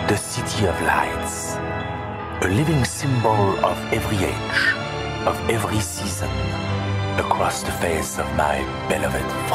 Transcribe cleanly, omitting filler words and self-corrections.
the City of Lights, a living symbol of every age, of every season, across the face of my beloved France.